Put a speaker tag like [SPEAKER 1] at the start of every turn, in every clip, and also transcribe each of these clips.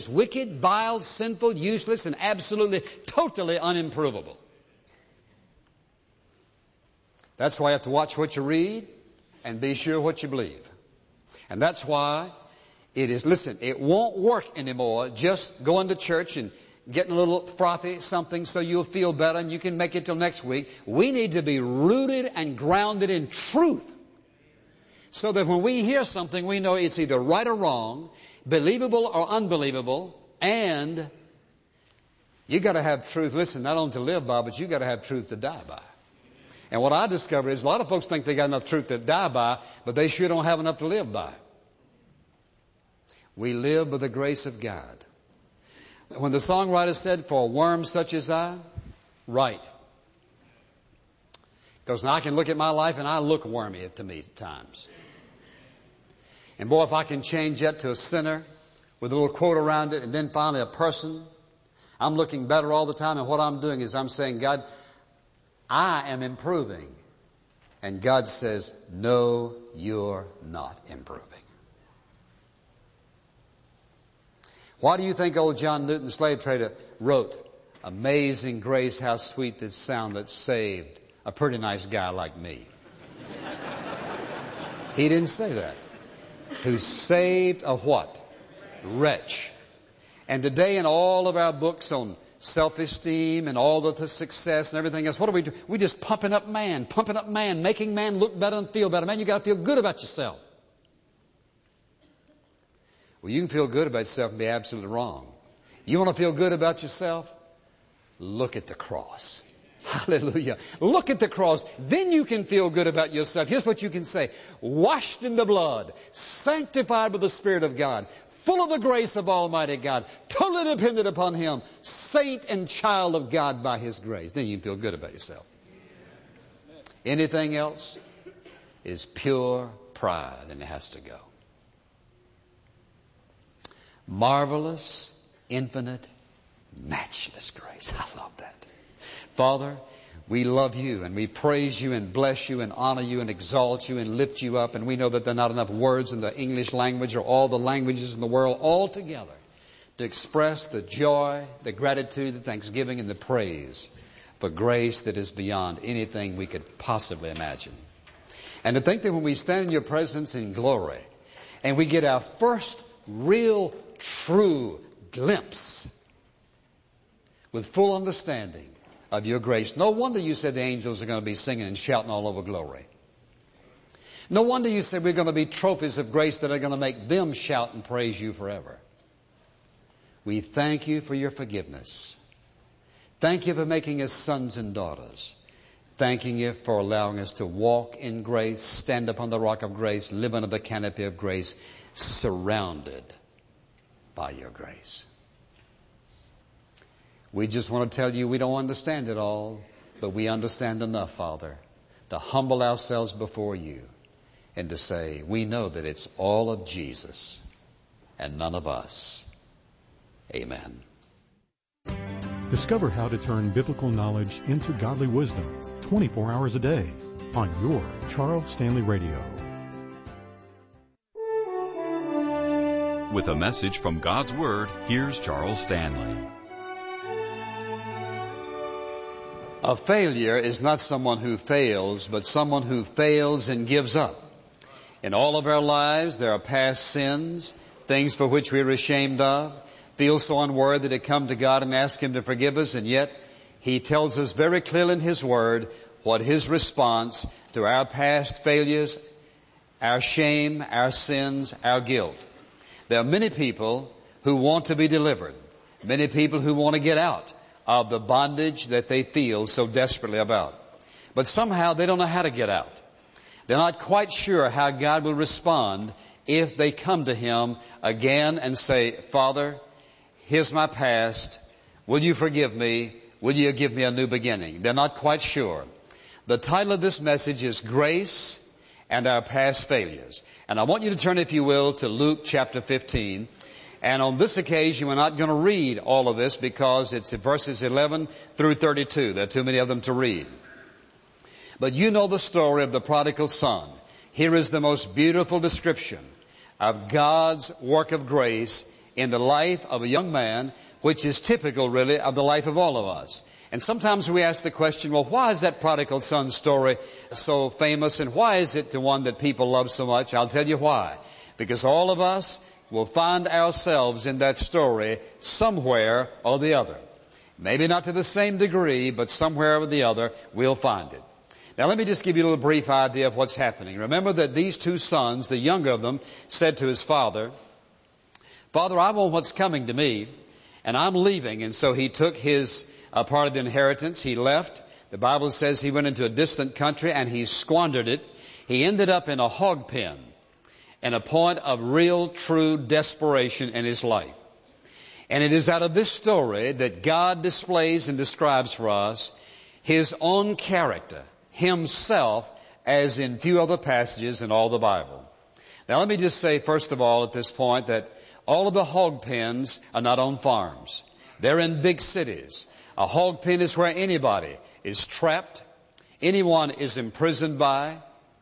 [SPEAKER 1] wicked, vile, sinful, useless, and absolutely, totally unimprovable. That's why you have to watch what you read and be sure what you believe. And that's why it won't work anymore just going to church and getting a little frothy something so you'll feel better and you can make it till next week. We need to be rooted and grounded in truth, so that when we hear something, we know it's either right or wrong, believable or unbelievable, and you got to have truth, listen, not only to live by, but you got to have truth to die by. And what I discovered is a lot of folks think they got enough truth to die by, but they sure don't have enough to live by. We live by the grace of God. When the songwriter said, "For a worm such as I," right. Because now I can look at my life and I look wormy to me at times. And boy, if I can change that to a sinner with a little quote around it and then finally a person, I'm looking better all the time. And what I'm doing is I'm saying, God, I am improving. And God says, no, you're not improving. Why do you think old John Newton, the slave trader, wrote, "Amazing grace, how sweet the sound that saved a pretty nice guy like me"? He didn't say that. Who saved a what? Wretch. And today in all of our books on self-esteem and all of the success and everything else, what do we do? We just pumping up man, making man look better and feel better. Man, you got to feel good about yourself. Well, you can feel good about yourself and be absolutely wrong. You want to feel good about yourself? Look at the cross. Hallelujah. Look at the cross. Then you can feel good about yourself. Here's what you can say. Washed in the blood, sanctified by the Spirit of God, full of the grace of Almighty God, totally dependent upon Him, saint and child of God by His grace. Then you can feel good about yourself. Anything else is pure pride, and it has to go. Marvelous, infinite, matchless grace. I love that. Father, we love you and we praise you and bless you and honor you and exalt you and lift you up. And we know that there are not enough words in the English language or all the languages in the world all together to express the joy, the gratitude, the thanksgiving, and the praise for grace that is beyond anything we could possibly imagine. And to think that when we stand in your presence in glory and we get our first real, true glimpse with full understanding of your grace. No wonder you said the angels are going to be singing and shouting all over glory. No wonder you said we're going to be trophies of grace that are going to make them shout and praise you forever. We thank you for your forgiveness. Thank you for making us sons and daughters. Thanking you for allowing us to walk in grace, stand upon the rock of grace, live under the canopy of grace, surrounded by your grace. We just want to tell you we don't understand it all, but we understand enough, Father, to humble ourselves before you and to say, we know that it's all of Jesus and none of us. Amen.
[SPEAKER 2] Discover how to turn biblical knowledge into godly wisdom 24 hours a day on your Charles Stanley Radio.
[SPEAKER 3] With a message from God's Word, here's Charles Stanley.
[SPEAKER 1] A failure is not someone who fails, but someone who fails and gives up. In all of our lives, there are past sins, things for which we are ashamed of, feel so unworthy to come to God and ask Him to forgive us, and yet He tells us very clearly in His Word what His response to our past failures, our shame, our sins, our guilt. There are many people who want to be delivered, many people who want to get out of the bondage that they feel so desperately about. But somehow they don't know how to get out. They're not quite sure how God will respond if they come to Him again and say, Father, here's my past. Will you forgive me? Will you give me a new beginning? They're not quite sure. The title of this message is Grace and Our Past Failures. And I want you to turn, if you will, to Luke chapter 15. And on this occasion, we're not going to read all of this because it's verses 11 through 32. There are too many of them to read. But you know the story of the prodigal son. Here is the most beautiful description of God's work of grace in the life of a young man, which is typical, really, of the life of all of us. And sometimes we ask the question, well, why is that prodigal son story so famous, and why is it the one that people love so much? I'll tell you why. Because all of us will find ourselves in that story somewhere or the other. Maybe not to the same degree, but somewhere or the other we'll find it. Now let me just give you a little brief idea of what's happening. Remember that these two sons, the younger of them, said to his father, "Father, I want what's coming to me, and I'm leaving." And so he took his part of the inheritance. He left. The Bible says he went into a distant country and he squandered it. He ended up in a hog pen, and a point of real, true desperation in his life. And it is out of this story that God displays and describes for us His own character, Himself, as in few other passages in all the Bible. Now let me just say, first of all, at this point, that all of the hog pens are not on farms. They're in big cities. A hog pen is where anybody is trapped, anyone is imprisoned by,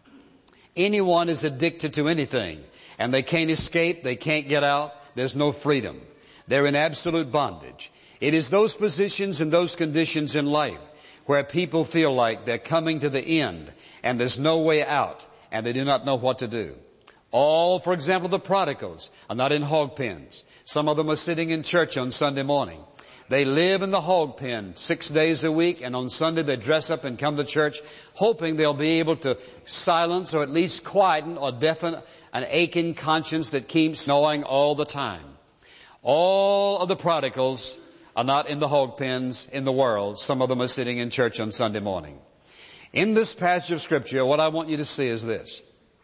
[SPEAKER 1] anyone is addicted to anything, and they can't escape, they can't get out, there's no freedom. They're in absolute bondage. It is those positions and those conditions in life where people feel like they're coming to the end and there's no way out and they do not know what to do. All, for example, the prodigals are not in hog pens. Some of them are sitting in church on Sunday morning. They live in the hog pen 6 days a week, and on Sunday they dress up and come to church hoping they'll be able to silence or at least quieten or deafen an aching conscience that keeps gnawing all the time. All of the prodigals are not in the hog pens in the world. Some of them are sitting in church on Sunday morning. In this passage of Scripture, what I want you to see is this.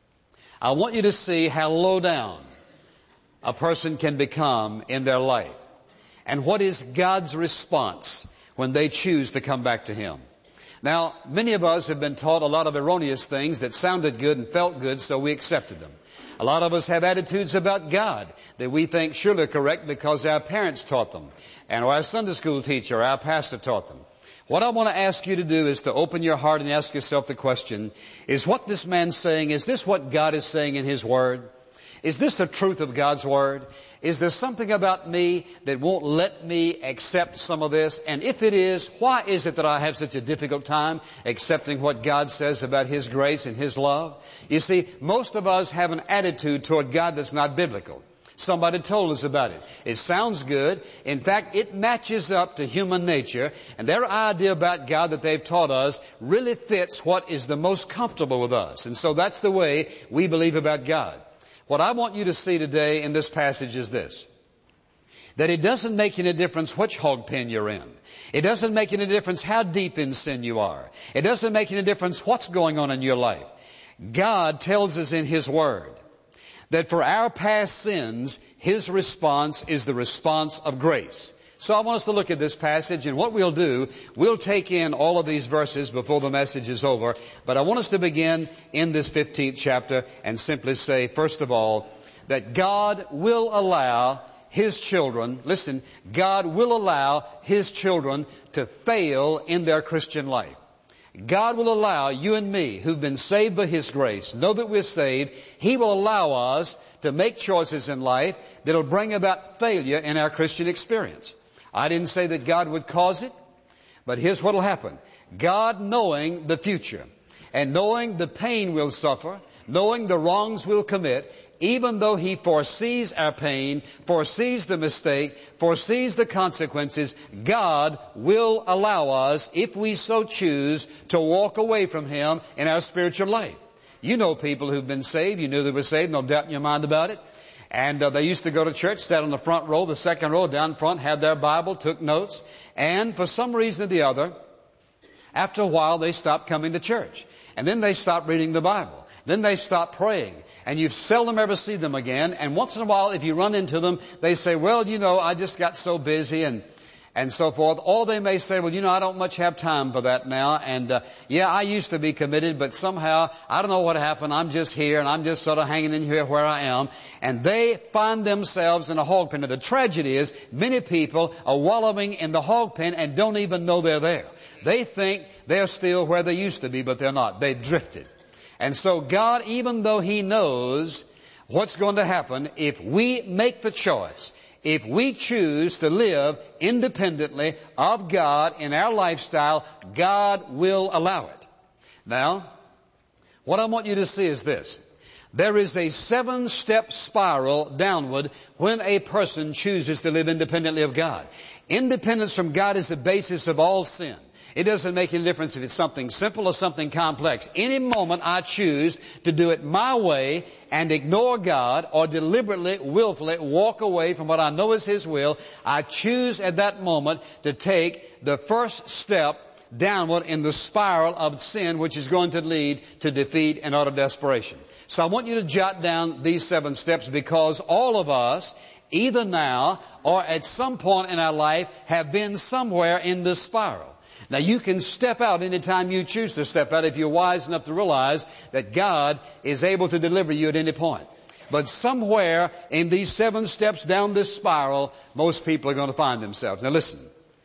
[SPEAKER 1] I want you to see how low down a person can become in their life, and what is God's response when they choose to come back to Him. Now, many of us have been taught a lot of erroneous things that sounded good and felt good, so we accepted them. A lot of us have attitudes about God that we think surely are correct because our parents taught them, and our Sunday school teacher, our pastor taught them. What I want to ask you to do is to open your heart and ask yourself the question, is what this man's saying, is this what God is saying in His Word? Is this the truth of God's Word? Is there something about me that won't let me accept some of this? And if it is, why is it that I have such a difficult time accepting what God says about His grace and His love? You see, most of us have an attitude toward God that's not biblical. Somebody told us about it. It sounds good. In fact, it matches up to human nature, and their idea about God that they've taught us really fits what is the most comfortable with us. And so that's the way we believe about God. What I want you to see today in this passage is this, that it doesn't make any difference which hog pen you're in. It doesn't make any difference how deep in sin you are. It doesn't make any difference what's going on in your life. God tells us in His Word that for our past sins, His response is the response of grace. So I want us to look at this passage, and what we'll do, we'll take in all of these verses before the message is over. But I want us to begin in this 15th chapter and simply say, first of all, that God will allow His children, listen, God will allow His children to fail in their Christian life. God will allow you and me, who've been saved by His grace, know that we're saved. He will allow us to make choices in life that'll bring about failure in our Christian experience. I didn't say that God would cause it, but here's what'll happen. God, knowing the future and knowing the pain we'll suffer, knowing the wrongs we'll commit, even though He foresees our pain, foresees the mistake, foresees the consequences, God will allow us, if we so choose, to walk away from Him in our spiritual life. You know people who've been saved. You knew they were saved, no doubt in your mind about it. And they used to go to church, sat on the front row, the second row down front, had their Bible, took notes, and for some reason or the other, after a while they stopped coming to church. And then they stopped reading the Bible. Then they stopped praying. And you seldom ever see them again. And once in a while, if you run into them, they say, well, you know, I just got so busy and so forth. Or they may say, well, you know, I don't much have time for that now. And yeah, I used to be committed, but somehow, I don't know what happened. I'm just here, and I'm just sort of hanging in here where I am. And they find themselves in a hog pen. And the tragedy is, many people are wallowing in the hog pen and don't even know they're there. They think they're still where they used to be, but they're not. They've drifted. And so God, even though He knows what's going to happen, if we make the choice, If we choose to live independently of God in our lifestyle, God will allow it. Now, what I want you to see is this. There is a 7-step spiral downward when a person chooses to live independently of God. Independence from God is the basis of all sin. It doesn't make any difference if it's something simple or something complex. Any moment I choose to do it my way and ignore God or deliberately, willfully walk away from what I know is His will, I choose at that moment to take the first step downward in the spiral of sin, which is going to lead to defeat and utter desperation. So I want you to jot down these 7 steps, because all of us, either now or at some point in our life, have been somewhere in this spiral. Now, you can step out anytime you choose to step out if you're wise enough to realize that God is able to deliver you at any point. But somewhere in these 7 steps down this spiral, most people are going to find themselves. Now listen,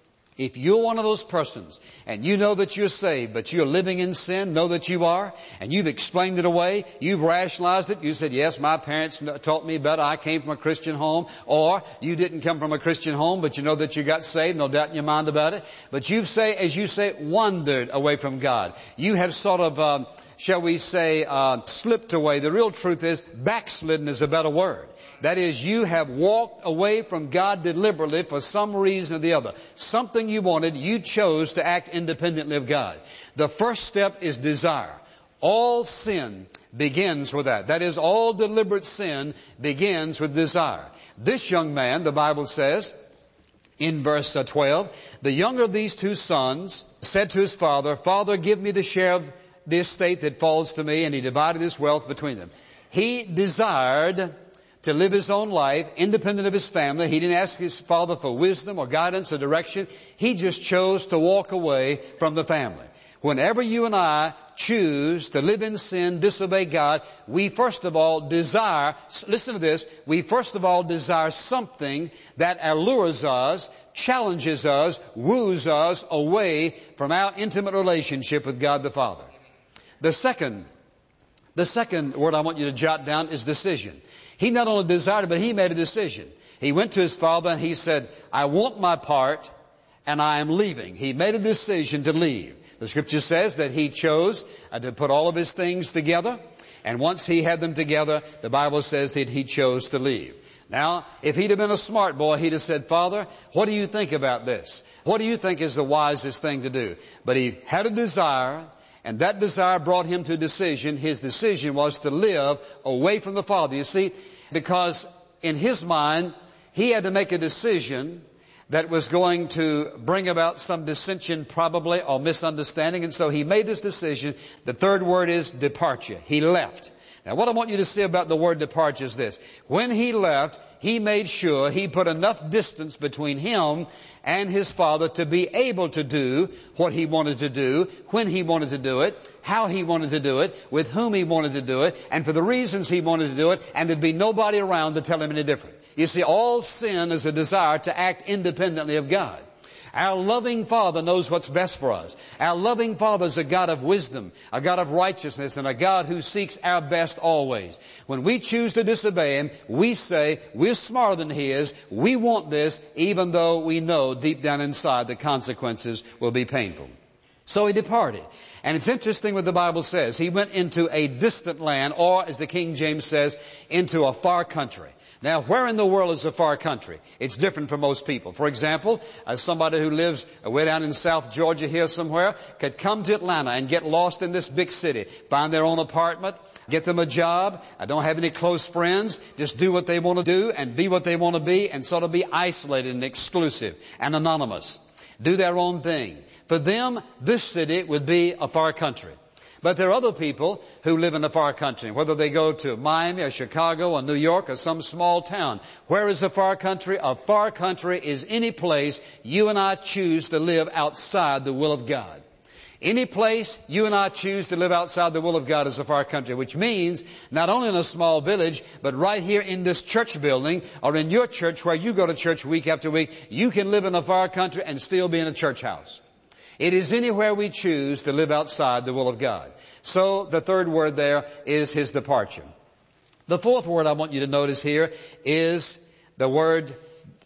[SPEAKER 1] if you're one of those persons and you know that you're saved, but you're living in sin, know that you are, and you've explained it away, you've rationalized it, you said, yes, my parents taught me better, I came from a Christian home, or you didn't come from a Christian home, but you know that you got saved, no doubt in your mind about it, but you've, as you say, wandered away from God. You have sort of, shall we say, slipped away. The real truth is, backslidden is a better word. That is, you have walked away from God deliberately for some reason or the other. Something you wanted, you chose to act independently of God. The first step is desire. All sin begins with that. That is, all deliberate sin begins with desire. This young man, the Bible says, in verse 12, the younger of these 2 sons said to his father, Father, give me the share of the estate that falls to me, and he divided his wealth between them. He desired to live his own life, independent of his family. He didn't ask his father for wisdom or guidance or direction. He just chose to walk away from the family. Whenever you and I choose to live in sin, disobey God, we first of all desire, listen to this, we first of all desire something that allures us, challenges us, woos us away from our intimate relationship with God the Father. The second word I want you to jot down is decision. He not only desired it, but he made a decision. He went to his father and he said, I want my part and I am leaving. He made a decision to leave. The scripture says that he chose to put all of his things together, and once he had them together, the Bible says that he chose to leave. Now, if he'd have been a smart boy, he'd have said, Father, what do you think about this? What do you think is the wisest thing to do? But he had a desire, and that desire brought him to a decision. His decision was to live away from the Father. You see, because in his mind, he had to make a decision that was going to bring about some dissension probably or misunderstanding. And so he made this decision. The third word is departure. He left. Now what I want you to see about the word departure is this. When he left, he made sure he put enough distance between him and his father to be able to do what he wanted to do, when he wanted to do it, how he wanted to do it, with whom he wanted to do it, and for the reasons he wanted to do it, and there'd be nobody around to tell him any different. You see, all sin is a desire to act independently of God. Our loving Father knows what's best for us. Our loving Father is a God of wisdom, a God of righteousness, and a God who seeks our best always. When we choose to disobey Him, we say, we're smarter than He is, we want this, even though we know deep down inside the consequences will be painful. So he departed. And it's interesting what the Bible says. He went into a distant land, or as the King James says, into a far country. Now, where in the world is a far country? It's different for most people. For example, somebody who lives way down in South Georgia here somewhere could come to Atlanta and get lost in this big city, find their own apartment, get them a job, don't have any close friends, just do what they want to do and be what they want to be and sort of be isolated and exclusive and anonymous. Do their own thing. For them, this city would be a far country. But there are other people who live in a far country, whether they go to Miami or Chicago or New York or some small town. Where is a far country? A far country is any place you and I choose to live outside the will of God. Any place you and I choose to live outside the will of God is a far country, which means not only in a small village, but right here in this church building or in your church where you go to church week after week, you can live in a far country and still be in a church house. It is anywhere we choose to live outside the will of God. So the third word there is his departure. The fourth word I want you to notice here is the word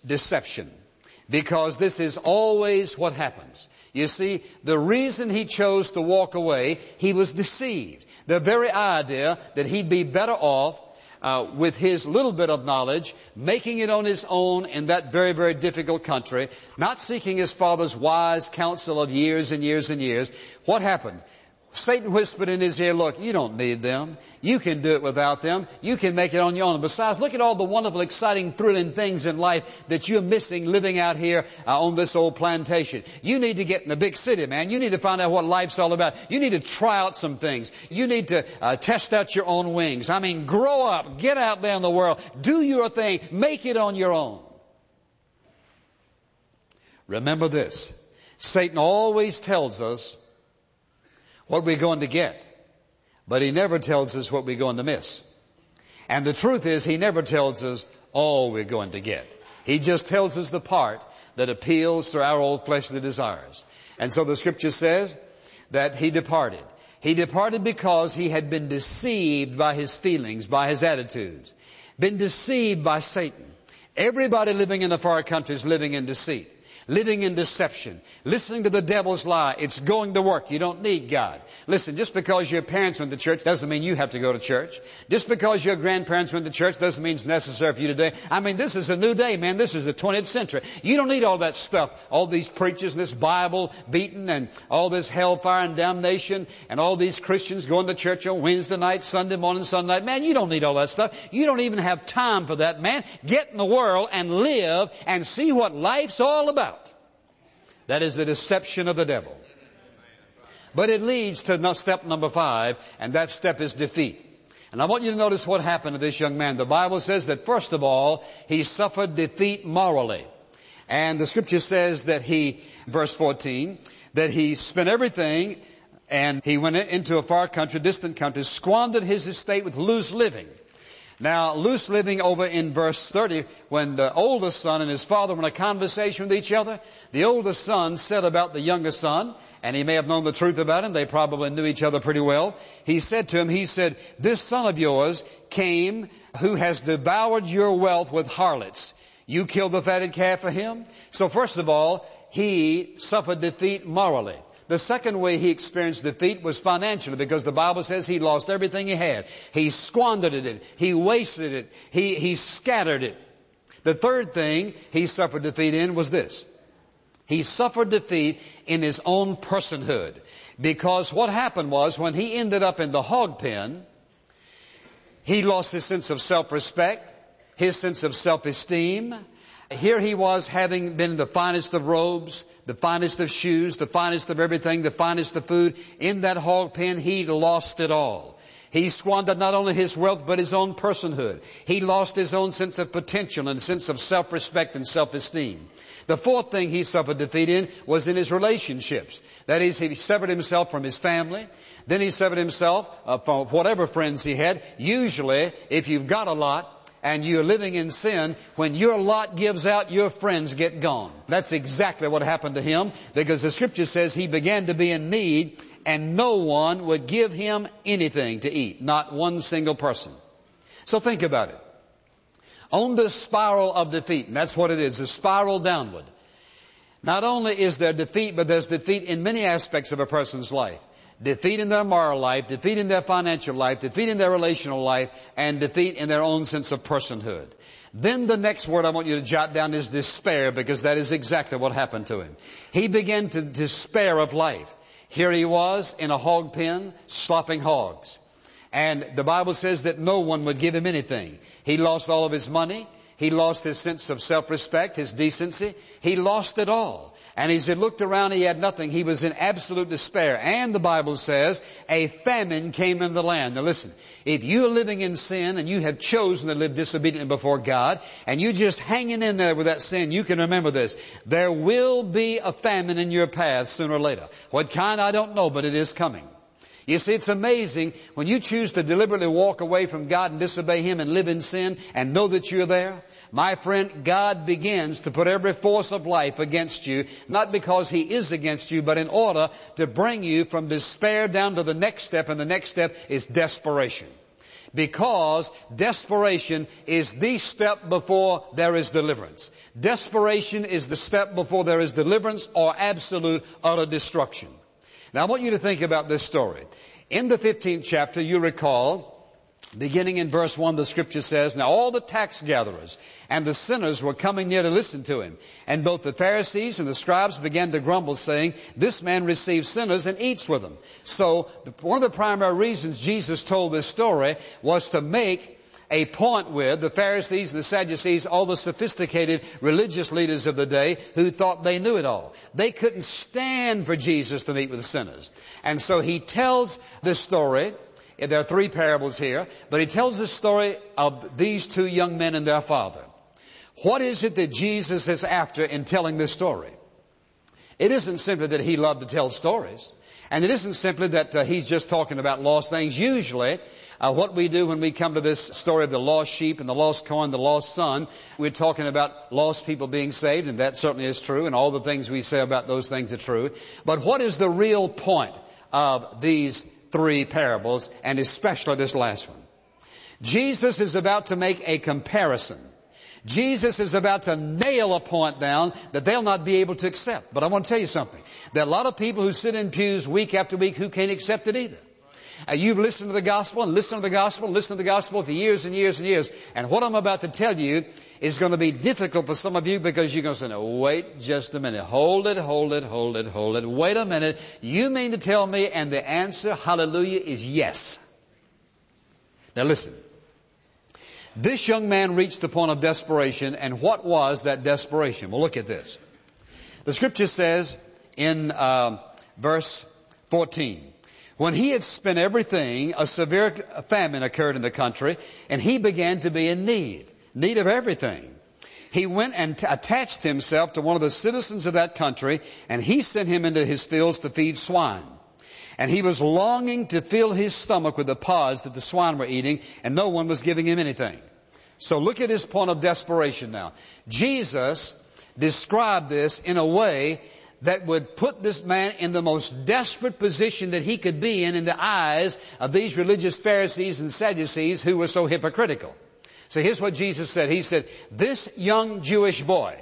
[SPEAKER 1] deception. Because this is always what happens. You see, the reason he chose to walk away, he was deceived. The very idea that he'd be better off with his little bit of knowledge, making it on his own in that very, very difficult country, not seeking his father's wise counsel of years and years and years. What happened? Satan whispered in his ear, look, you don't need them. You can do it without them. You can make it on your own. Besides, look at all the wonderful, exciting, thrilling things in life that you're missing living out here on this old plantation. You need to get in the big city, man. You need to find out what life's all about. You need to try out some things. You need to test out your own wings. I mean, grow up. Get out there in the world. Do your thing. Make it on your own. Remember this. Satan always tells us what we're going to get, but he never tells us what we're going to miss. And the truth is, he never tells us all we're going to get. He just tells us the part that appeals to our old fleshly desires. And so the Scripture says that he departed. He departed because he had been deceived by his feelings, by his attitudes, been deceived by Satan. Everybody living in the far country is living in deceit. Living in deception, listening to the devil's lie. It's going to work. You don't need God. Listen, just because your parents went to church doesn't mean you have to go to church. Just because your grandparents went to church doesn't mean it's necessary for you today. I mean, this is a new day, man. This is the 20th century. You don't need all that stuff. All these preachers, this Bible beating, and all this hellfire and damnation, and all these Christians going to church on Wednesday night, Sunday morning, Sunday night. Man, you don't need all that stuff. You don't even have time for that, man. Get in the world and live and see what life's all about. That is the deception of the devil. But it leads to step number 5, and that step is defeat. And I want you to notice what happened to this young man. The Bible says that first of all, he suffered defeat morally. And the Scripture says that verse 14, that he spent everything and he went into a far country, distant country, squandered his estate with loose living. Now, loose living over in verse 30, when the oldest son and his father were in a conversation with each other, the oldest son said about the youngest son, and he may have known the truth about him, they probably knew each other pretty well. He said to him, this son of yours came who has devoured your wealth with harlots. You killed the fatted calf for him? So first of all, he suffered defeat morally. The second way he experienced defeat was financially, because the Bible says he lost everything he had. He squandered it. He wasted it. He scattered it. The third thing he suffered defeat in was this. He suffered defeat in his own personhood. Because what happened was, when he ended up in the hog pen, he lost his sense of self-respect, his sense of self-esteem. Here he was, having been the finest of robes, the finest of shoes, the finest of everything, the finest of food. In that hog pen, he lost it all. He squandered not only his wealth, but his own personhood. He lost his own sense of potential and sense of self-respect and self-esteem. The fourth thing he suffered defeat in was in his relationships. That is, he severed himself from his family. Then he severed himself from whatever friends he had. Usually, if you've got a lot, and you're living in sin, when your lot gives out, your friends get gone. That's exactly what happened to him, because the Scripture says he began to be in need, and no one would give him anything to eat. Not one single person. So think about it. On this spiral of defeat, and that's what it is, a spiral downward. Not only is there defeat, but there's defeat in many aspects of a person's life. Defeat in their moral life, defeat in their financial life, defeat in their relational life, and defeat in their own sense of personhood. Then the next word I want you to jot down is despair, because that is exactly what happened to him. He began to despair of life. Here he was in a hog pen, slopping hogs. And the Bible says that no one would give him anything. He lost all of his money. He lost his sense of self-respect, his decency. He lost it all. And as he looked around, he had nothing. He was in absolute despair. And the Bible says a famine came in the land. Now listen, if you're living in sin and you have chosen to live disobediently before God, and you're just hanging in there with that sin, you can remember this. There will be a famine in your path sooner or later. What kind, I don't know, but it is coming. You see, it's amazing when you choose to deliberately walk away from God and disobey Him and live in sin and know that you're there. My friend, God begins to put every force of life against you, not because He is against you, but in order to bring you from despair down to the next step, and the next step is desperation. Because desperation is the step before there is deliverance. Desperation is the step before there is deliverance or absolute, utter destruction. Now I want you to think about this story. In the 15th chapter, you recall, beginning in verse 1, the Scripture says, "Now all the tax gatherers and the sinners were coming near to listen to him. And both the Pharisees and the scribes began to grumble, saying, 'This man receives sinners and eats with them.'" So one of the primary reasons Jesus told this story was to make a point with the Pharisees and the Sadducees, all the sophisticated religious leaders of the day who thought they knew it all. They couldn't stand for Jesus to meet with sinners. And so he tells this story. There are 3 parables here, but he tells the story of these 2 young men and their father. What is it that Jesus is after in telling this story? It isn't simply that he loved to tell stories, and it isn't simply that he's just talking about lost things. Usually, what we do when we come to this story of the lost sheep and the lost coin, the lost son, we're talking about lost people being saved, and that certainly is true, and all the things we say about those things are true. But what is the real point of these 3 parables, and especially this last one? Jesus is about to make a comparison. Jesus is about to nail a point down that they'll not be able to accept. But I want to tell you something. There are a lot of people who sit in pews week after week who can't accept it either. You've listened to the gospel and listened to the gospel and listened to the gospel for years and years and years. And what I'm about to tell you is going to be difficult for some of you, because you're going to say, "No, wait just a minute. Hold it. Wait a minute. You mean to tell me?" And the answer, hallelujah, is yes. Now listen. This young man reached the point of desperation, and what was that desperation? Well, look at this. The Scripture says in verse 14, "When he had spent everything, a severe famine occurred in the country, and he began to be in need of everything. He went and attached himself to one of the citizens of that country, and he sent him into his fields to feed swine. And he was longing to fill his stomach with the pods that the swine were eating, and no one was giving him anything." So look at his point of desperation now. Jesus described this in a way that would put this man in the most desperate position that he could be in the eyes of these religious Pharisees and Sadducees who were so hypocritical. So here's what Jesus said. He said, this young Jewish boy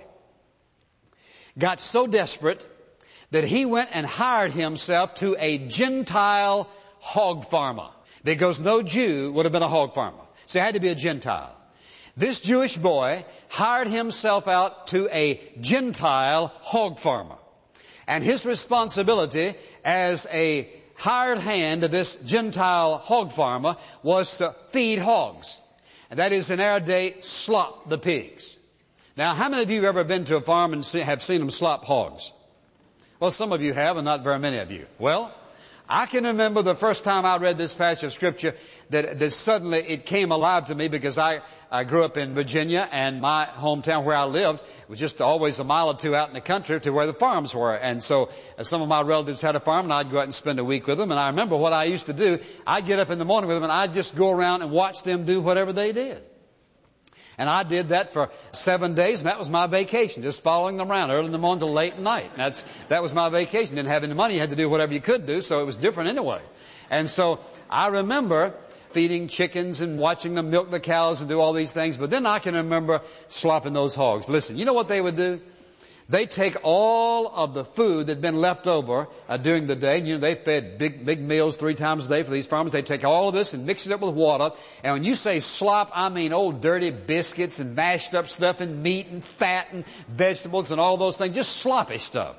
[SPEAKER 1] got so desperate that he went and hired himself to a Gentile hog farmer, because no Jew would have been a hog farmer. So he had to be a Gentile. This Jewish boy hired himself out to a Gentile hog farmer. And his responsibility as a hired hand to this Gentile hog farmer was to feed hogs. And that is, in our day, slop the pigs. Now, how many of you have ever been to a farm and have seen them slop hogs? Well, some of you have, and not very many of you. Well, I can remember the first time I read this passage of Scripture that suddenly it came alive to me, because I grew up in Virginia, and my hometown where I lived was just always a mile or two out in the country to where the farms were. And so some of my relatives had a farm, and I'd go out and spend a week with them. And I remember what I used to do. I'd get up in the morning with them, and I'd just go around and watch them do whatever they did. And I did that for 7 days, and that was my vacation, just following them around early in the morning till late at night. That was my vacation. Didn't have any money. You had to do whatever you could do, so it was different anyway. And so I remember feeding chickens and watching them milk the cows and do all these things. But then I can remember slopping those hogs. Listen, you know what they would do? They take all of the food that had been left over during the day. You know, they fed big meals 3 times a day for these farmers. They take all of this and mix it up with water. And when you say slop, I mean old dirty biscuits and mashed up stuff and meat and fat and vegetables and all those things. Just sloppy stuff.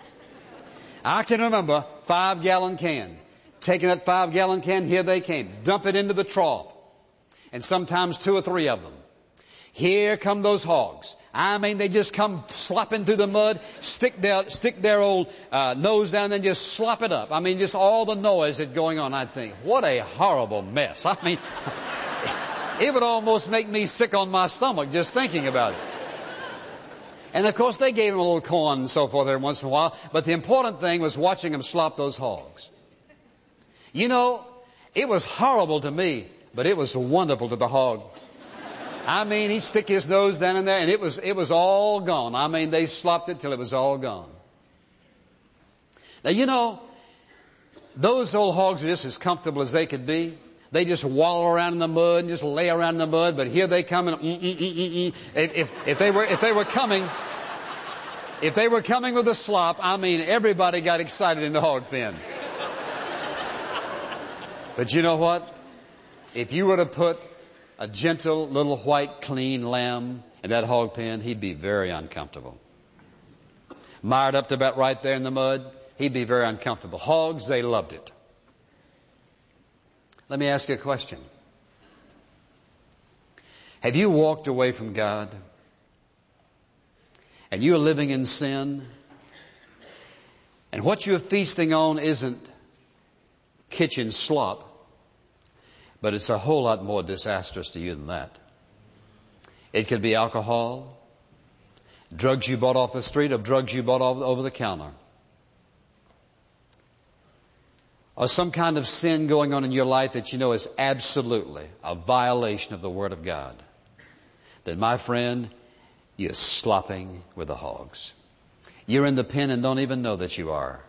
[SPEAKER 1] I can remember 5-gallon can. Taking that 5-gallon can, here they came. Dump it into the trough. And sometimes 2 or 3 of them. Here come those hogs. I mean, they just come slopping through the mud, stick their old nose down and then just slop it up. I mean, just all the noise that's going on. I'd think, what a horrible mess. I mean, it would almost make me sick on my stomach just thinking about it. And of course, they gave them a little corn and so forth every once in a while. But the important thing was watching them slop those hogs. You know, it was horrible to me, but it was wonderful to the hog. I mean, he'd stick his nose down in there, and it was all gone. I mean, they slopped it till it was all gone. Now, you know, those old hogs are just as comfortable as they could be. They just wallow around in the mud and just lay around in the mud. But here they come and If they were coming with a slop, I mean, everybody got excited in the hog pen. But you know what? If you were to put a gentle little white clean lamb in that hog pen, he'd be very uncomfortable. Mired up to about right there in the mud, he'd be very uncomfortable. Hogs, they loved it. Let me ask you a question. Have you walked away from God? And you're living in sin? And what you're feasting on isn't kitchen slop, but it's a whole lot more disastrous to you than that. It could be alcohol, drugs you bought off the street, or drugs you bought over the counter. Or some kind of sin going on in your life that you know is absolutely a violation of the Word of God. Then, my friend, you're slopping with the hogs. You're in the pen and don't even know that you are.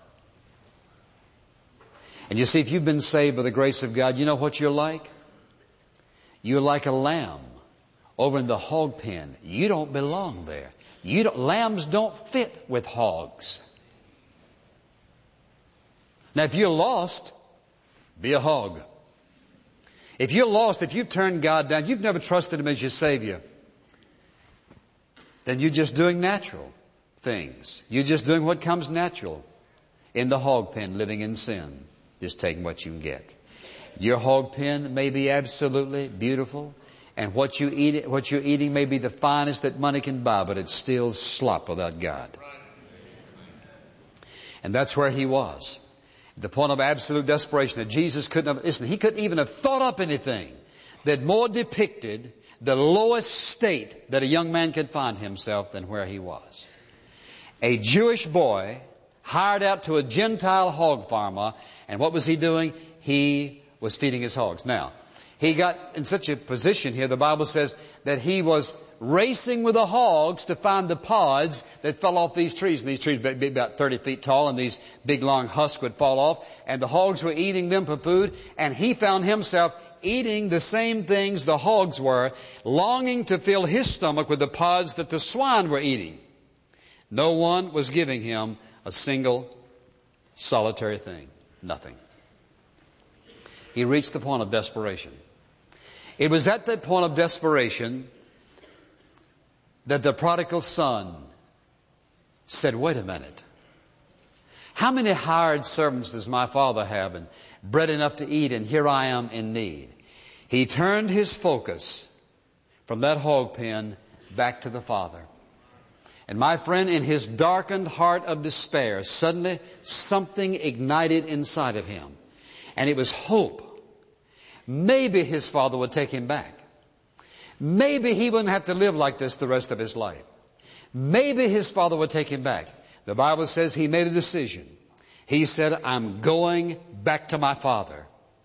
[SPEAKER 1] And you see, if you've been saved by the grace of God, you know what you're like? You're like a lamb over in the hog pen. You don't belong there. Lambs don't fit with hogs. Now, if you're lost, be a hog. If you're lost, if you've turned God down, you've never trusted Him as your Savior, then you're just doing natural things. You're just doing what comes natural in the hog pen, living in sin, just taking what you can get. Your hog pen may be absolutely beautiful, and what you're eating may be the finest that money can buy, but it's still slop without God. And that's where he was. The point of absolute desperation that Jesus he couldn't even have thought up anything that more depicted the lowest state that a young man could find himself than where he was. A Jewish boy hired out to a Gentile hog farmer, and what was he doing? He was feeding his hogs. Now, he got in such a position here, the Bible says that he was racing with the hogs to find the pods that fell off these trees. And these trees would be about 30 feet tall, and these big long husks would fall off. And the hogs were eating them for food. And he found himself eating the same things the hogs were, longing to fill his stomach with the pods that the swine were eating. No one was giving him a single solitary thing. Nothing. He reached the point of desperation. It was at that point of desperation that the prodigal son said, wait a minute. How many hired servants does my father have, and bread enough to eat, and here I am in need? He turned his focus from that hog pen back to the Father. And my friend, in his darkened heart of despair, suddenly something ignited inside of him. And it was hope. Maybe his father would take him back. Maybe he wouldn't have to live like this the rest of his life. Maybe his father would take him back. The Bible says he made a decision. He said, I'm going back to my father.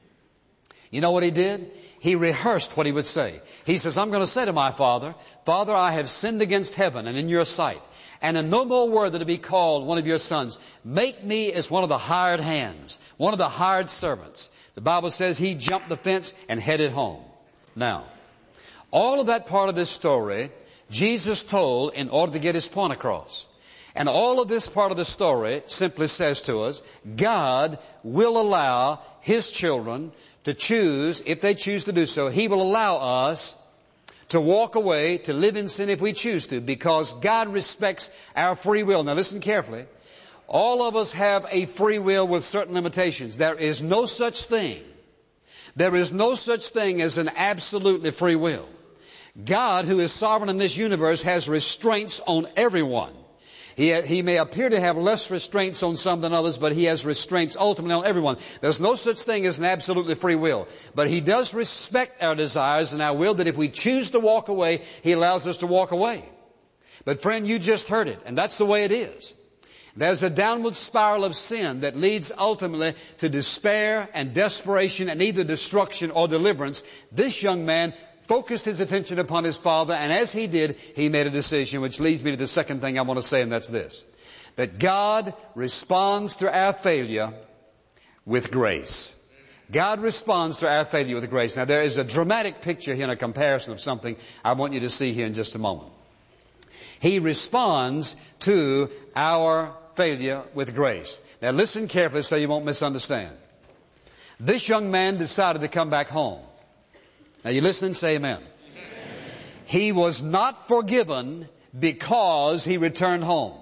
[SPEAKER 1] You know what he did? He rehearsed what he would say. He says, I'm going to say to my father, Father, I have sinned against heaven and in your sight, and am no more worthy to be called one of your sons. Make me as one of the hired hands, one of the hired servants. The Bible says he jumped the fence and headed home. Now, all of that part of this story, Jesus told in order to get his point across. And all of this part of the story simply says to us, God will allow His children to choose, if they choose to do so. He will allow us to walk away, to live in sin if we choose to, because God respects our free will. Now listen carefully. All of us have a free will with certain limitations. There is no such thing. There is no such thing as an absolutely free will. God, who is sovereign in this universe, has restraints on everyone. He may appear to have less restraints on some than others, but He has restraints ultimately on everyone. There's no such thing as an absolutely free will. But He does respect our desires and our will, that if we choose to walk away, He allows us to walk away. But friend, you just heard it, and that's the way it is. There's a downward spiral of sin that leads ultimately to despair and desperation and either destruction or deliverance. This young man focused his attention upon his father, and as he did, he made a decision, which leads me to the second thing I want to say, and that's this. That God responds to our failure with grace. God responds to our failure with grace. Now, there is a dramatic picture here and a comparison of something I want you to see here in just a moment. He responds to our failure with grace. Now, listen carefully so you won't misunderstand. This young man decided to come back home. Now, you listen and say amen. He was not forgiven because he returned home.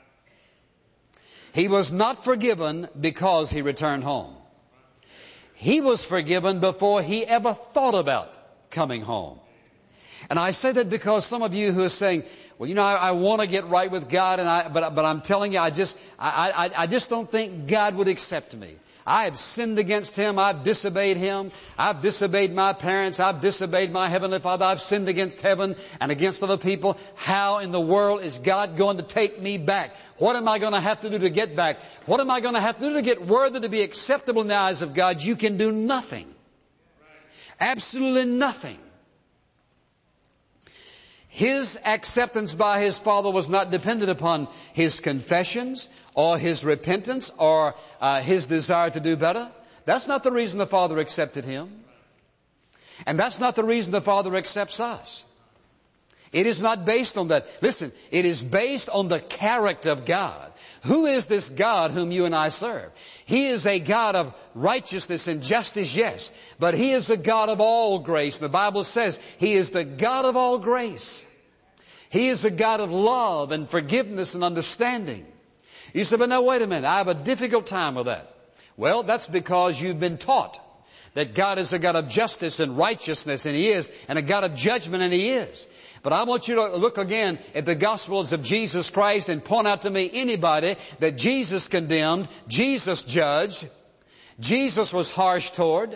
[SPEAKER 1] He was not forgiven because he returned home. He was forgiven before he ever thought about coming home. And I say that because some of you who are saying, well, you know, I want to get right with God, but I'm telling you, I just don't think God would accept me. I have sinned against Him. I've disobeyed Him. I've disobeyed my parents. I've disobeyed my Heavenly Father. I've sinned against heaven and against other people. How in the world is God going to take me back? What am I going to have to do to get back? What am I going to have to do to get worthy to be acceptable in the eyes of God? You can do nothing. Absolutely nothing. His acceptance by His Father was not dependent upon His confessions or His repentance or His desire to do better. That's not the reason the Father accepted Him. And that's not the reason the Father accepts us. It is not based on that. Listen, it is based on the character of God. Who is this God whom you and I serve? He is a God of righteousness and justice, yes. But He is a God of all grace. The Bible says He is the God of all grace. He is a God of love and forgiveness and understanding. You say, but no, wait a minute. I have a difficult time with that. Well, that's because you've been taught that God is a God of justice and righteousness, and He is, and a God of judgment, and He is. But I want you to look again at the Gospels of Jesus Christ and point out to me anybody that Jesus condemned, Jesus judged, Jesus was harsh toward,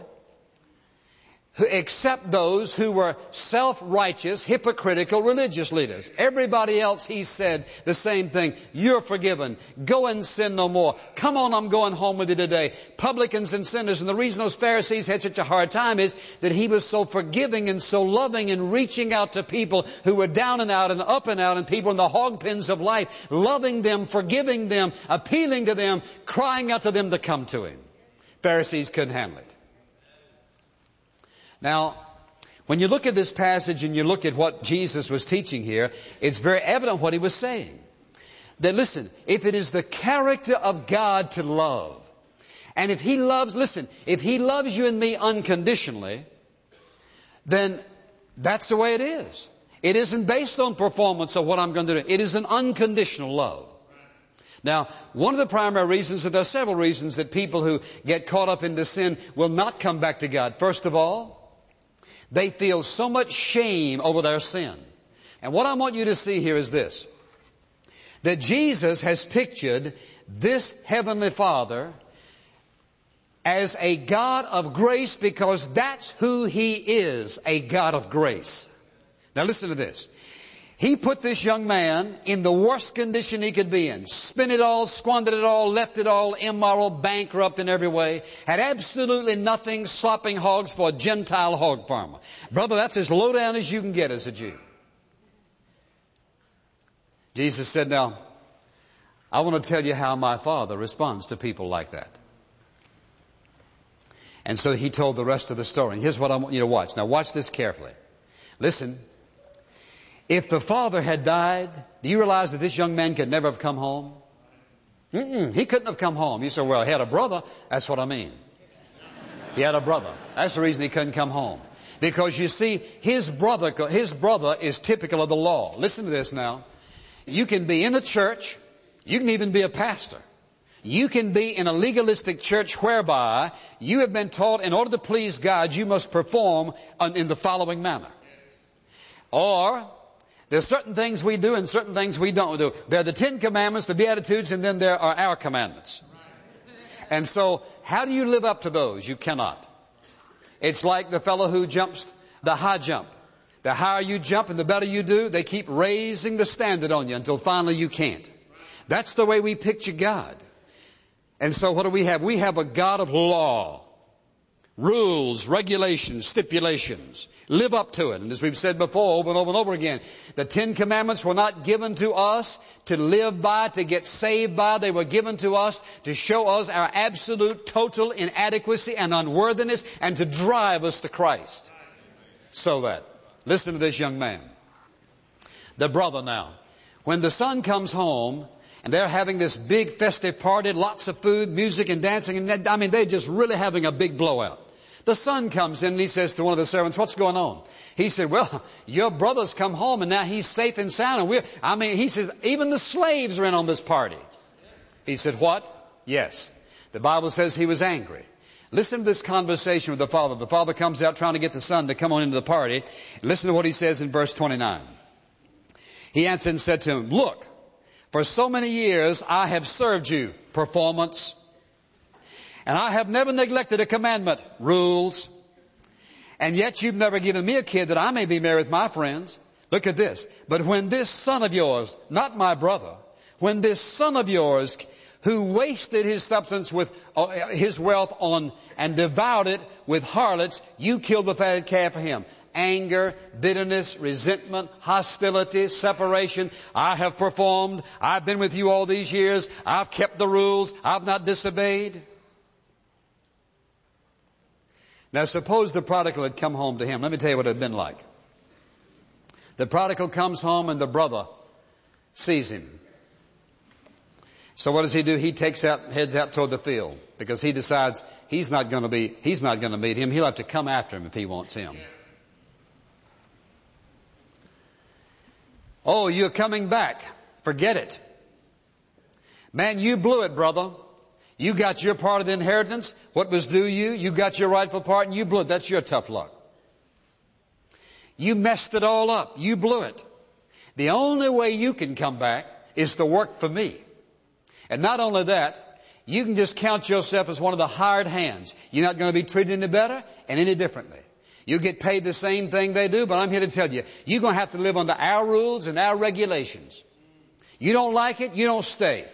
[SPEAKER 1] except those who were self-righteous, hypocritical religious leaders. Everybody else, He said the same thing. You're forgiven. Go and sin no more. Come on, I'm going home with you today. Publicans and sinners. And the reason those Pharisees had such a hard time is that He was so forgiving and so loving and reaching out to people who were down and out and up and out and people in the hog pens of life, loving them, forgiving them, appealing to them, crying out to them to come to Him. Pharisees couldn't handle it. Now, when you look at this passage and you look at what Jesus was teaching here, it's very evident what He was saying. That listen, if it is the character of God to love, and if He loves, listen, if He loves you and me unconditionally, then that's the way it is. It isn't based on performance of what I'm going to do. It is an unconditional love. Now, one of the primary reasons, and there are several reasons that people who get caught up in this sin will not come back to God. First of all, they feel so much shame over their sin. And what I want you to see here is this. That Jesus has pictured this Heavenly Father as a God of grace because that's who He is, a God of grace. Now listen to this. He put this young man in the worst condition he could be in. Spent it all, squandered it all, left it all, immoral, bankrupt in every way. Had absolutely nothing, slopping hogs for a Gentile hog farmer. Brother, that's as low down as you can get as a Jew. Jesus said, now, I want to tell you how my Father responds to people like that. And so He told the rest of the story. And here's what I want you to watch. Now watch this carefully. Listen. If the father had died, do you realize that this young man could never have come home? He couldn't have come home. You say, well, he had a brother. That's what I mean. He had a brother. That's the reason he couldn't come home. Because you see, his brother is typical of the law. Listen to this now. You can be in a church. You can even be a pastor. You can be in a legalistic church whereby you have been taught in order to please God, you must perform in the following manner. Or there's certain things we do and certain things we don't do. There are the 10 Commandments, the Beatitudes, and then there are our commandments. And so, how do you live up to those? You cannot. It's like the fellow who jumps the high jump. The higher you jump and the better you do, they keep raising the standard on you until finally you can't. That's the way we picture God. And so what do we have? We have a God of law. rules, regulations, stipulations. Live up to it. And as we've said before, over and over and over again, the 10 Commandments were not given to us to live by, to get saved by. They were given to us to show us our absolute, total inadequacy and unworthiness and to drive us to Christ. So that, listen to this young man. The brother now. When the son comes home, and they're having this big festive party, lots of food, music and dancing, and they're just really having a big blowout. The son comes in and he says to one of the servants, what's going on? He said, well, your brother's come home and now he's safe and sound. And he says, even the slaves are in on this party. He said, what? Yes. The Bible says he was angry. Listen to this conversation with the father. The father comes out trying to get the son to come on into the party. Listen to what he says in verse 29. He answered and said to him, look, for so many years I have served you, performance, and I have never neglected a commandment, rules, and yet you've never given me a kid that I may be married with my friends. Look at this. But when this son of yours, not my brother, when this son of yours who wasted his substance with his wealth on and devoured it with harlots, you killed the fatted calf for him. Anger, bitterness, resentment, hostility, separation. I have performed. I've been with you all these years. I've kept the rules. I've not disobeyed. Now suppose the prodigal had come home to him. Let me tell you what it had been like. The prodigal comes home and the brother sees him. So what does he do? He heads out toward the field because he decides he's not going to meet him. He'll have to come after him if he wants him. Oh, you're coming back. Forget it. Man, you blew it, brother. You got your part of the inheritance. What was due you? You got your rightful part and you blew it. That's your tough luck. You messed it all up. You blew it. The only way you can come back is to work for me. And not only that, you can just count yourself as one of the hired hands. You're not going to be treated any better and any differently. You get paid the same thing they do, but I'm here to tell you, you're going to have to live under our rules and our regulations. You don't like it, you don't stay.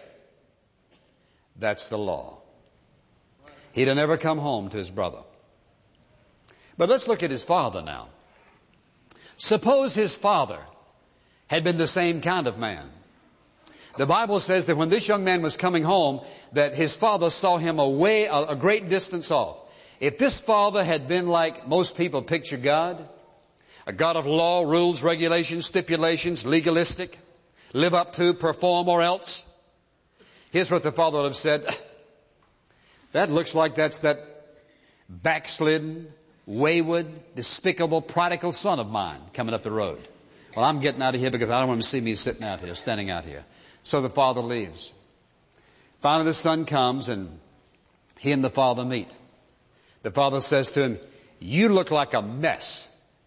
[SPEAKER 1] That's the law. He'd have never come home to his brother. But let's look at his father now. Suppose his father had been the same kind of man. The Bible says that when this young man was coming home, that his father saw him a great distance off. If this father had been like most people picture God, a God of law, rules, regulations, stipulations, legalistic, live up to, perform or else, here's what the father would have said. That looks like that's that backslidden, wayward, despicable, prodigal son of mine coming up the road. Well, I'm getting out of here because I don't want him to see me sitting out here, standing out here. So the father leaves. Finally, the son comes and he and the father meet. The father says to him, you look like a mess.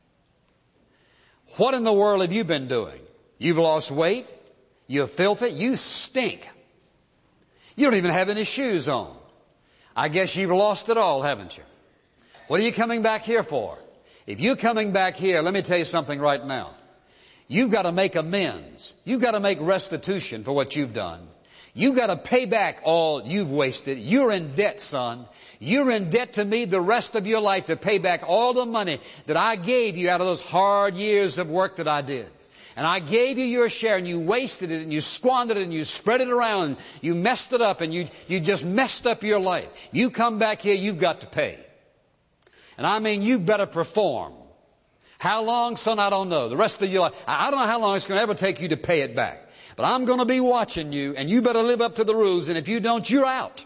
[SPEAKER 1] What in the world have you been doing? You've lost weight. You're filthy. You stink. You don't even have any shoes on. I guess you've lost it all, haven't you? What are you coming back here for? If you're coming back here, let me tell you something right now. You've got to make amends. You've got to make restitution for what you've done. You've got to pay back all you've wasted. You're in debt, son. You're in debt to me the rest of your life to pay back all the money that I gave you out of those hard years of work that I did. And I gave you your share and you wasted it and you squandered it and you spread it around and you messed it up and you just messed up your life. You come back here, you've got to pay. And I mean, you better perform. How long, son, I don't know. The rest of your life, I don't know how long it's going to ever take you to pay it back. But I'm going to be watching you, and you better live up to the rules, and if you don't, you're out.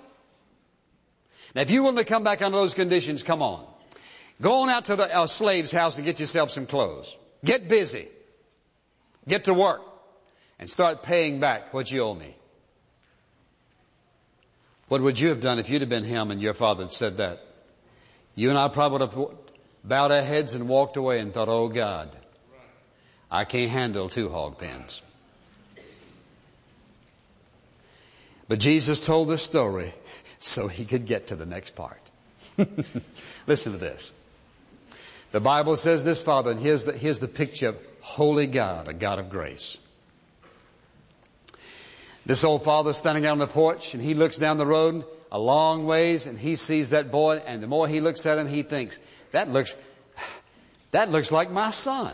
[SPEAKER 1] Now, if you want to come back under those conditions, come on. Go on out to the slave's house and get yourself some clothes. Get busy. Get to work. And start paying back what you owe me. What would you have done if you'd have been him and your father had said that? You and I probably would have bowed our heads and walked away and thought, oh, God, I can't handle 2 hog pens. But Jesus told this story so he could get to the next part. Listen to this. The Bible says this, Father, and here's the picture of holy God, a God of grace. This old father standing out on the porch, and he looks down the road. a long ways, and he sees that boy, and the more he looks at him, he thinks, that looks like my son.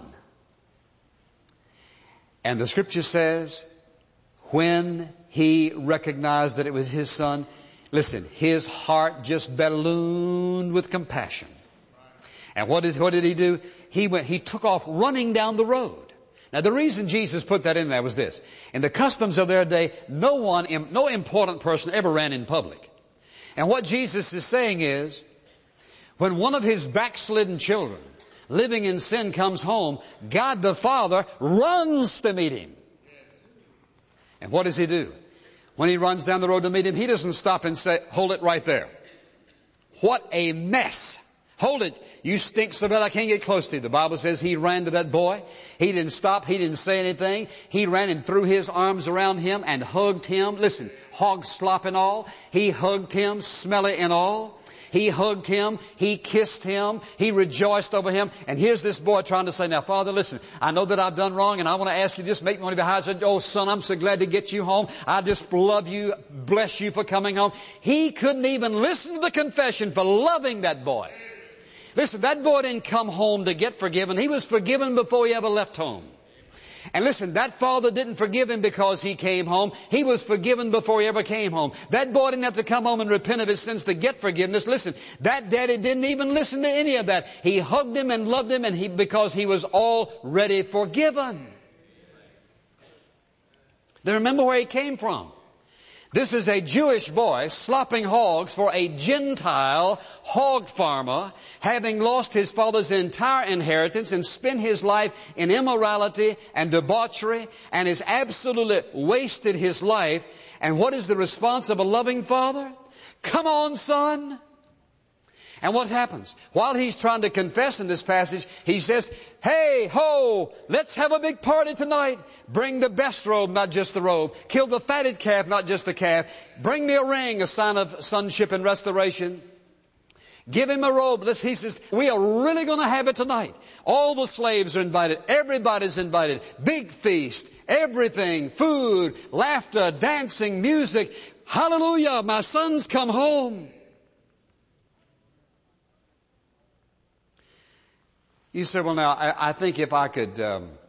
[SPEAKER 1] And the scripture says, when he recognized that it was his son, listen, his heart just ballooned with compassion. And what did he do? He took off running down the road. Now the reason Jesus put that in there was this. In the customs of their day, no important person ever ran in public. And what Jesus is saying is, when one of his backslidden children living in sin comes home, God the Father runs to meet him. And what does he do? When he runs down the road to meet him, he doesn't stop and say, hold it right there. What a mess. Hold it. You stink so bad I can't get close to you. The Bible says he ran to that boy. He didn't stop. He didn't say anything. He ran and threw his arms around him and hugged him. Listen, hog slop and all. He hugged him, smelly and all. He hugged him. He kissed him. He rejoiced over him. And here's this boy trying to say, now, Father, listen, I know that I've done wrong, and I want to ask you to just make me one of your highs. Oh, son, I'm so glad to get you home. I just love you, bless you for coming home. He couldn't even listen to the confession for loving that boy. Listen, that boy didn't come home to get forgiven. He was forgiven before he ever left home. And listen, that father didn't forgive him because he came home. He was forgiven before he ever came home. That boy didn't have to come home and repent of his sins to get forgiveness. Listen, that daddy didn't even listen to any of that. He hugged him and loved him because he was already forgiven. Now remember where he came from. This is a Jewish boy slopping hogs for a Gentile hog farmer, having lost his father's entire inheritance and spent his life in immorality and debauchery and has absolutely wasted his life. And what is the response of a loving father? Come on, son. And what happens? While he's trying to confess in this passage, he says, hey, ho, let's have a big party tonight. Bring the best robe, not just the robe. Kill the fatted calf, not just the calf. Bring me a ring, a sign of sonship and restoration. Give him a robe. He says, we are really going to have it tonight. All the slaves are invited. Everybody's invited. Big feast. Everything. Food, laughter, dancing, music. Hallelujah, my son's come home. You said, well, now, I think if I could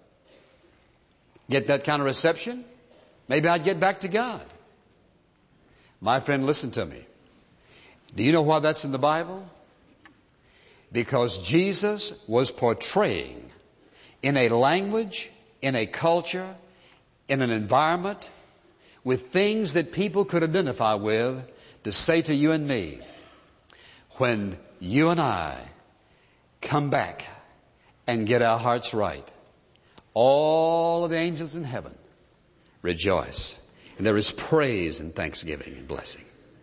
[SPEAKER 1] get that kind of reception, maybe I'd get back to God. My friend, listen to me. Do you know why that's in the Bible? Because Jesus was portraying in a language, in a culture, in an environment, with things that people could identify with, to say to you and me, when you and I come back and get our hearts right, all of the angels in heaven rejoice. And there is praise and thanksgiving and blessing.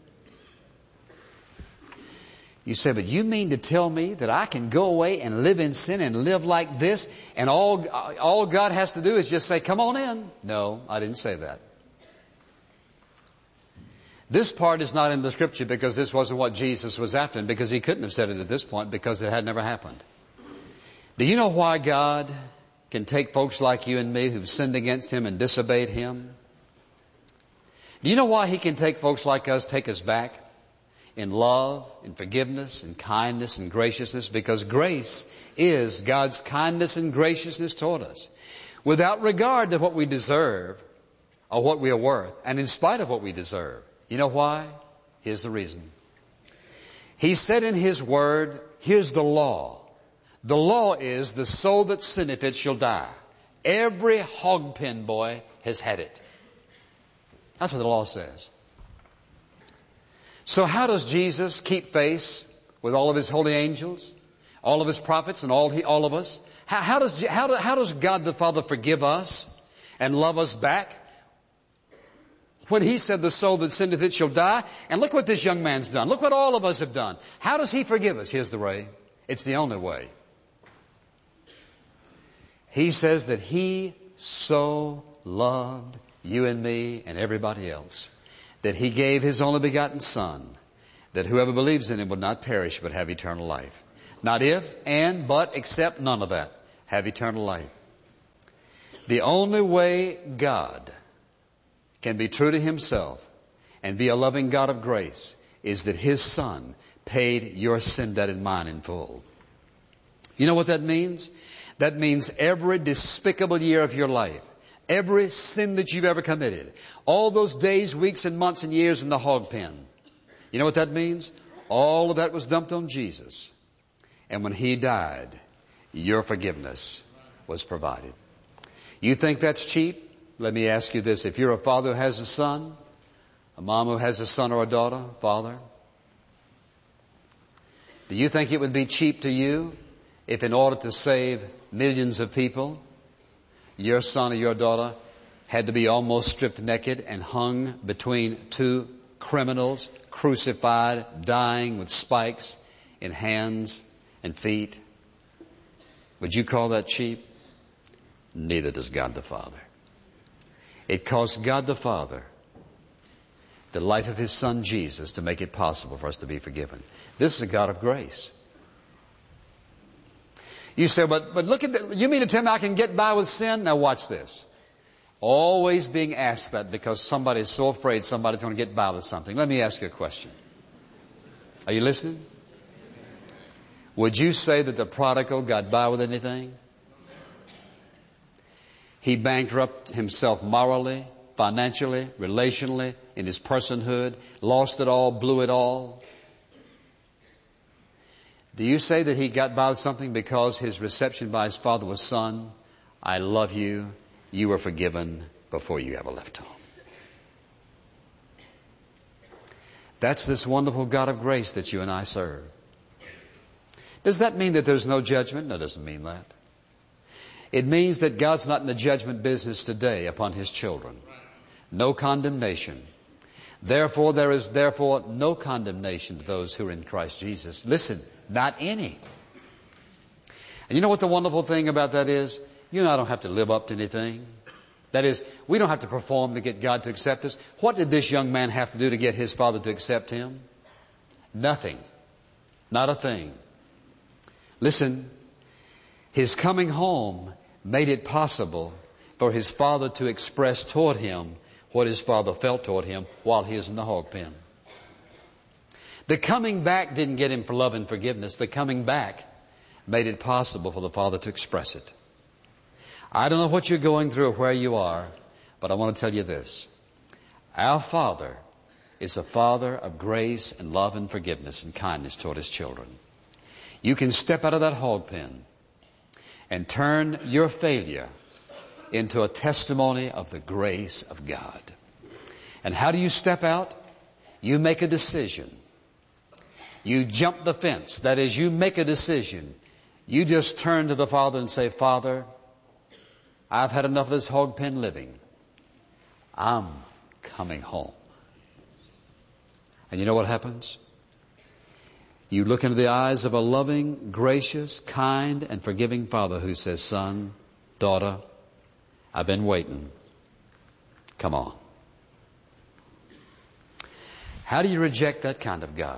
[SPEAKER 1] You say, but you mean to tell me that I can go away and live in sin and live like this, and all God has to do is just say, come on in? No, I didn't say that. This part is not in the scripture because this wasn't what Jesus was after, and because he couldn't have said it at this point because it had never happened. Do you know why God can take folks like you and me who've sinned against him and disobeyed him? Do you know why he can take folks like us, take us back in love, in forgiveness, in kindness and graciousness? Because grace is God's kindness and graciousness toward us, without regard to what we deserve or what we are worth, and in spite of what we deserve. You know why? Here's the reason. He said in his word, here's the law. The law is, the soul that sinneth it shall die. Every hog pen boy has had it. That's what the law says. So how does Jesus keep faith with all of his holy angels, all of his prophets, and all of us? How does God the Father forgive us and love us back? When he said the soul that sinneth it shall die. And look what this young man's done. Look what all of us have done. How does he forgive us? Here's the way. It's the only way. He says that he so loved you and me and everybody else that he gave his only begotten Son, that whoever believes in him would not perish but have eternal life. Not if, and, but, except, none of that. Have eternal life. The only way God can be true to himself and be a loving God of grace is that His Son paid your sin debt and mine in full. You know what that means? That means every despicable year of your life, every sin that you've ever committed, all those days, weeks, and months and years in the hog pen. You know what that means? All of that was dumped on Jesus. And when He died, your forgiveness was provided. You think that's cheap? Let me ask you this. If you're a father who has a son, a mom who has a son or a daughter, father, do you think it would be cheap to you if in order to save millions of people, your son or your daughter had to be almost stripped naked and hung between two criminals, crucified, dying with spikes in hands and feet? Would you call that cheap? Neither does God the Father. It cost God the Father the life of His Son Jesus to make it possible for us to be forgiven. This is a God of grace. You say, but look at that. You mean to tell me I can get by with sin? Now watch this. Always being asked that because somebody is so afraid somebody's going to get by with something. Let me ask you a question. Are you listening? Would you say that the prodigal got by with anything? He bankrupted himself morally, financially, relationally, in his personhood, lost it all, blew it all. Do you say that he got by with something because his reception by his father was, son, I love you, you were forgiven before you ever left home? That's this wonderful God of grace that you and I serve. Does that mean that there's no judgment? No, it doesn't mean that. It means that God's not in the judgment business today upon His children. No condemnation. Therefore, there is no condemnation to those who are in Christ Jesus. Listen, not any. And you know what the wonderful thing about that is? You and I don't have to live up to anything. That is, we don't have to perform to get God to accept us. What did this young man have to do to get his father to accept him? Nothing. Not a thing. Listen, his coming home made it possible for his father to express toward him what his father felt toward him while he was in the hog pen. The coming back didn't get him for love and forgiveness. The coming back made it possible for the father to express it. I don't know what you're going through or where you are, but I want to tell you this. Our Father is a Father of grace and love and forgiveness and kindness toward His children. You can step out of that hog pen and turn your failure into a testimony of the grace of God. And how do you step out? You make a decision. You jump the fence. That is, you make a decision. You just turn to the Father and say, Father, I've had enough of this hog pen living. I'm coming home. And you know what happens? You look into the eyes of a loving, gracious, kind, and forgiving Father who says, son, daughter, I've been waiting. Come on. How do you reject that kind of God?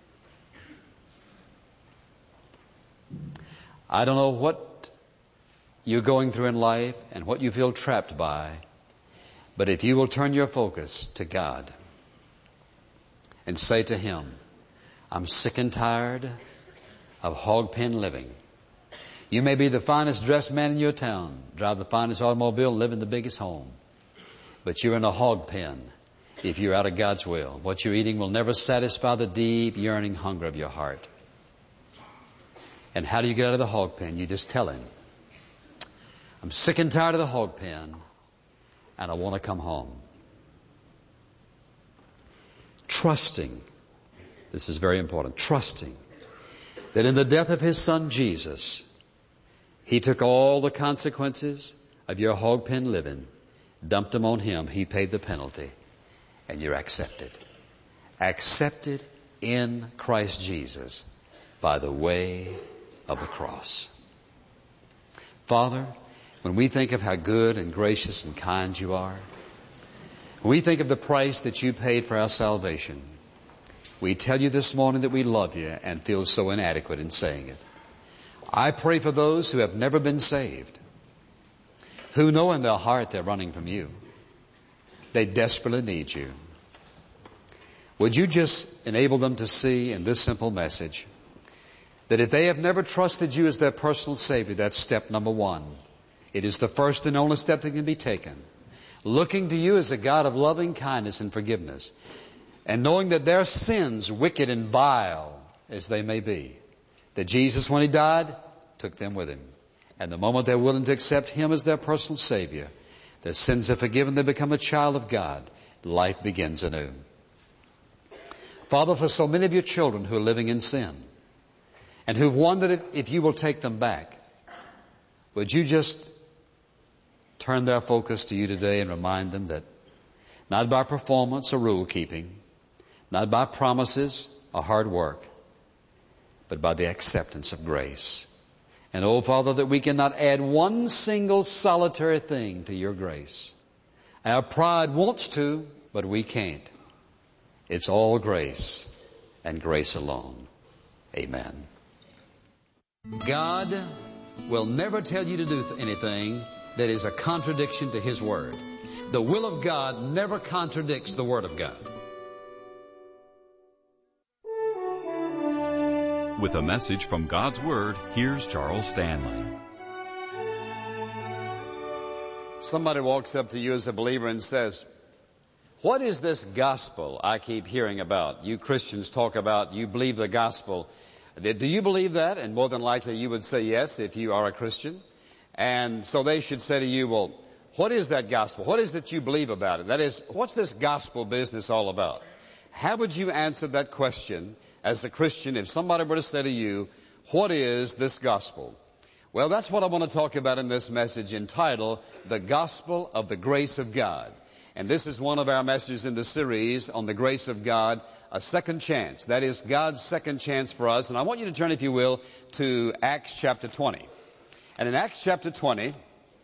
[SPEAKER 1] I don't know what you're going through in life and what you feel trapped by, but if you will turn your focus to God and say to Him, I'm sick and tired of hog pen living. You may be the finest dressed man in your town, drive the finest automobile, live in the biggest home, but you're in a hog pen if you're out of God's will. What you're eating will never satisfy the deep yearning hunger of your heart. And how do you get out of the hog pen? You just tell Him, I'm sick and tired of the hog pen, and I want to come home. Trusting, this is very important, trusting that in the death of His Son Jesus, He took all the consequences of your hog pen living, dumped them on Him, He paid the penalty, and you're accepted. Accepted in Christ Jesus by the way of the cross. Father, when we think of how good and gracious and kind You are, when we think of the price that You paid for our salvation, we tell You this morning that we love You and feel so inadequate in saying it. I pray for those who have never been saved, who know in their heart they're running from You. They desperately need You. Would you just enable them to see in this simple message that if they have never trusted you as their personal Savior, that's step number one. It is the first and only step that can be taken. Looking to you as a God of loving kindness and forgiveness, and knowing that their sins, wicked and vile as they may be, that Jesus, when He died, took them with Him. And the moment they're willing to accept Him as their personal Savior, their sins are forgiven, they become a child of God. Life begins anew. Father, for so many of your children who are living in sin, and who've wondered if you will take them back, would you just turn their focus to you today and remind them that not by performance or rule keeping, not by promises or hard work, but by the acceptance of grace. And oh, Father, that we cannot add one single solitary thing to your grace. Our pride wants to, but we can't. It's all grace and grace alone. Amen. God will never tell you to do anything that is a contradiction to His Word. The will of God never contradicts the Word of God.
[SPEAKER 3] With a message from God's Word, here's Charles Stanley.
[SPEAKER 1] Somebody walks up to you as a believer and says, "What is this gospel I keep hearing about? You Christians talk about you believe the gospel. Do you believe that?" And more than likely you would say yes if you are a Christian. And so they should say to you, "Well, what is that gospel? What is it you believe about it? That is, what's this gospel business all about?" How would you answer that question as a Christian if somebody were to say to you, "What is this gospel?" Well, that's what I want to talk about in this message entitled, "The Gospel of the Grace of God." And this is one of our messages in the series on the grace of God, a second chance. That is God's second chance for us. And I want you to turn, if you will, to Acts chapter 20. And in Acts chapter 20,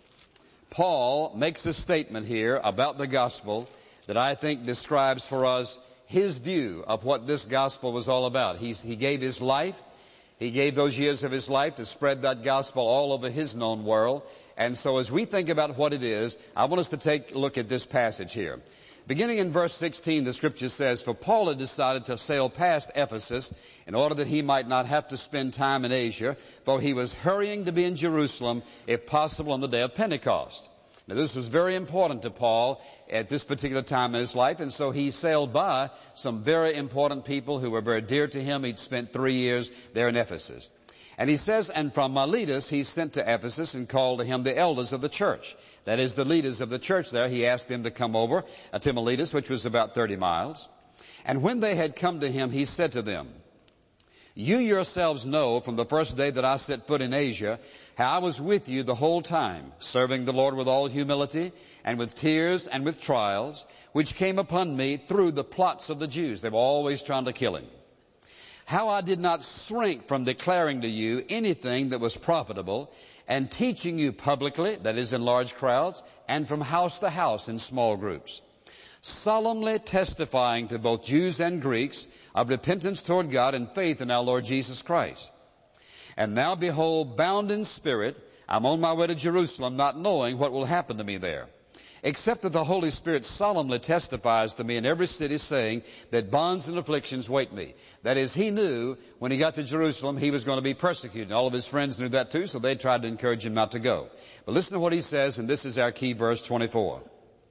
[SPEAKER 1] Paul makes a statement here about the gospel that I think describes for us his view of what this gospel was all about. He gave his life. He gave those years of his life to spread that gospel all over his known world. And so as we think about what it is, I want us to take a look at this passage here. Beginning in verse 16, the scripture says, "For Paul had decided to sail past Ephesus in order that he might not have to spend time in Asia, for he was hurrying to be in Jerusalem, if possible, on the day of Pentecost." Now, this was very important to Paul at this particular time in his life, and so he sailed by some very important people who were very dear to him. He'd spent 3 years there in Ephesus. And he says, "And from Miletus he sent to Ephesus and called to him the elders of the church." That is, the leaders of the church there. He asked them to come over to Miletus, which was about 30 miles. And when they had come to him, he said to them, "You yourselves know from the first day that I set foot in Asia, how I was with you the whole time, serving the Lord with all humility and with tears and with trials, which came upon me through the plots of the Jews." They were always trying to kill him. "How I did not shrink from declaring to you anything that was profitable, and teaching you publicly," that is in large crowds, "and from house to house in small groups, solemnly testifying to both Jews and Greeks of repentance toward God and faith in our Lord Jesus Christ. And now, behold, bound in spirit, I'm on my way to Jerusalem, not knowing what will happen to me there, except that the Holy Spirit solemnly testifies to me in every city, saying that bonds and afflictions wait me." That is, he knew when he got to Jerusalem he was going to be persecuted. All of his friends knew that too, so they tried to encourage him not to go. But listen to what he says, and this is our key verse 24.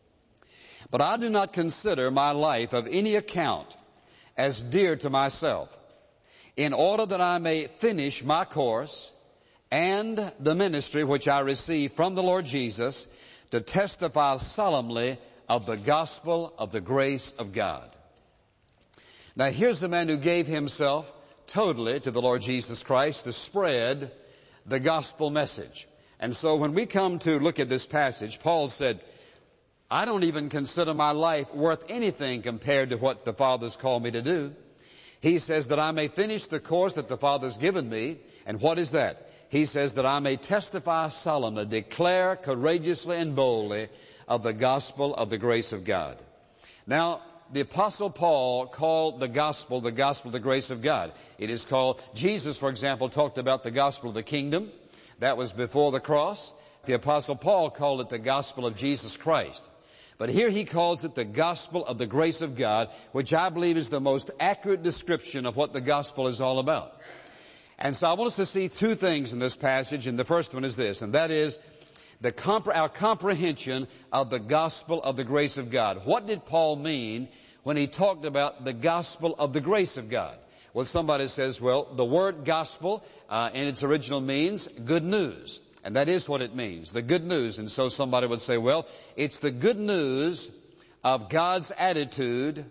[SPEAKER 1] "But I do not consider my life of any account as dear to myself, in order that I may finish my course and the ministry which I received from the Lord Jesus, to testify solemnly of the gospel of the grace of God." Now here's the man who gave himself totally to the Lord Jesus Christ to spread the gospel message. And so when we come to look at this passage, Paul said, "I don't even consider my life worth anything compared to what the Father's called me to do." He says that I may finish the course that the Father's given me. And what is that? He says that I may testify solemnly, declare courageously and boldly of the gospel of the grace of God. Now, the Apostle Paul called the gospel of the grace of God. It is called, Jesus, for example, talked about the gospel of the kingdom. That was before the cross. The Apostle Paul called it the gospel of Jesus Christ. But here he calls it the gospel of the grace of God, which I believe is the most accurate description of what the gospel is all about. And so I want us to see two things in this passage, and the first one is this, and that is our comprehension of the gospel of the grace of God. What did Paul mean when he talked about the gospel of the grace of God? Well, somebody says, well, the word gospel in its original means good news. And that is what it means, the good news. And so somebody would say, well, it's the good news of God's attitude